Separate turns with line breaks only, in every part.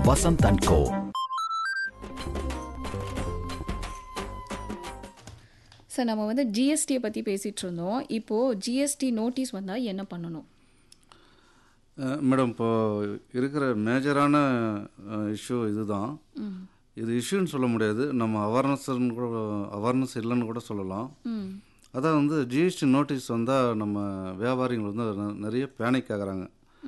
Vasanth and go.
Sir, நம்ம வந்து ஜிஎஸ்டியை பற்றி பேசிகிட்டு இருந்தோம். இப்போது ஜிஎஸ்டி நோட்டீஸ் வந்தால் என்ன பண்ணணும்?
மேடம், இப்போது இருக்கிற மேஜரான இஷ்யூ இதுதான். இது இஷ்யூன்னு சொல்ல முடியாது, நம்ம அவேர்னஸ் இல்லைன்னு கூட சொல்லலாம். அதான் வந்து ஜிஎஸ்டி நோட்டீஸ் வந்தால் நம்ம வியாபாரிகள் வந்து நிறைய பேனிக் ஆகுறாங்க.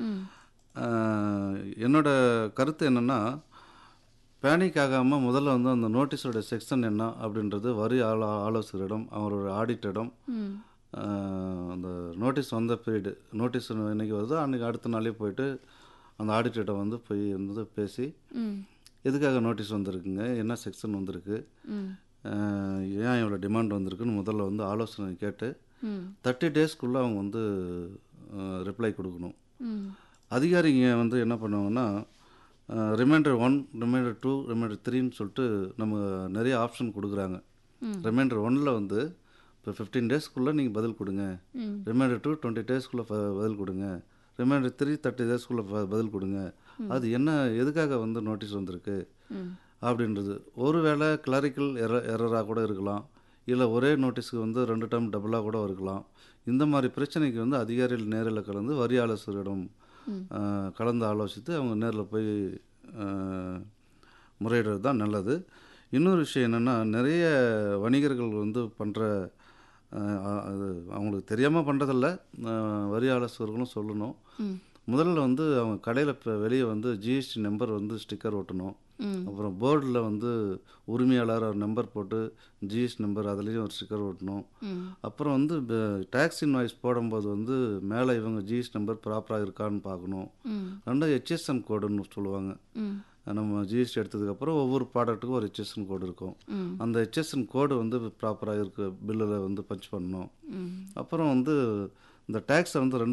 என்னோட கருத்து என்னென்னா, பேனிக் ஆகாமல் முதல்ல வந்து அந்த நோட்டீஸோட செக்ஷன் என்ன அப்படின்றது வரி ஆலோசகரிடம், அவரோட ஆடிட்டரிடம், அந்த நோட்டீஸ் வந்த பீரியடு, நோட்டீஸ் இன்றைக்கி வருதோ அன்றைக்கி அடுத்த நாளே போயிட்டு அந்த ஆடிட்டரிடம் வந்து போய் வந்து பேசி எதுக்காக நோட்டீஸ் வந்திருக்குங்க, என்ன செக்ஷன் வந்திருக்கு, ஏன் இவ்வளோ டிமாண்ட் வந்திருக்குன்னு முதல்ல வந்து ஆலோசனை கேட்டு 30 டேஸ்க்குள்ளே அவங்க வந்து ரிப்ளை கொடுக்கணும். அதிகாரிங்க வந்து என்ன பண்ணுவாங்கன்னா, ரிமைண்டர் 1, ரிமைண்டர் 2, ரிமைண்டர் 3ன்னு சொல்லிட்டு நம்ம நிறைய ஆப்ஷன் கொடுக்குறாங்க. ரிமைண்டர் 1ல் வந்து இப்போ 15 டேஸ்க்குள்ளே நீங்கள் பதில் கொடுங்க, ரிமைண்டர் 2 20 டேஸ்க்குள்ளே பதில் கொடுங்க, ரிமைண்டர் 3 30 டேஸ்க்குள்ளே பதில் கொடுங்க. அது என்ன, எதுக்காக வந்து நோட்டீஸ் வந்திருக்கு அப்படின்றது ஒருவேளை கிளரிக்கல் எரராக கூட இருக்கலாம், இல்லை ஒரே நோட்டீஸுக்கு வந்து 2 டைம் டபுளாக கூட இருக்கலாம். இந்த மாதிரி பிரச்சனைக்கு வந்து அதிகாரிகள் நேரில் கலந்து வரி ஆலோசகரிடம் கலந்து ஆலோசித்து அவங்க நேரில் போய் முறையிடுறது தான் நல்லது. இன்னொரு விஷயம் என்னென்னா, நிறைய வணிகர்கள் வந்து பண்ணுற அது அவங்களுக்கு தெரியாமல் பண்ணுறதில்ல, வரி ஆலோசகர்களும் சொல்லணும். முதல்ல வந்து அவங்க கடையில் இப்போ வெளியே வந்து ஜிஎஸ்டி நம்பர் வந்து ஸ்டிக்கர் ஒட்டணும். அப்புறம் போர்டில் வந்து உரிமையாளர் நம்பர் போட்டு ஜிஎஸ்டி நம்பர் அதுலேயும் ஒரு ஸ்டிக்கர் ஒட்டணும். அப்புறம் வந்து டேக்ஸ் இன்வாய்ஸ் போடும்போது வந்து மேலே இவங்க ஜிஎஸ்டி நம்பர் ப்ராப்பராக இருக்கான்னு பார்க்கணும். ரெண்டாவது ஹெச்எஸ்என் கோடுன்னு சொல்லுவாங்க. நம்ம ஜிஎஸ்டி எடுத்ததுக்கப்புறம் ஒவ்வொரு ப்ராடக்ட்டுக்கும் ஒரு ஹெச்எஸ்என் கோடு இருக்கும். அந்த ஹெச்எஸ்என் கோடு வந்து ப்ராப்பராக இருக்குது பில்லில் வந்து பஞ்ச் பண்ணணும். அப்புறம் வந்து இந்த டேக்ஸை வந்து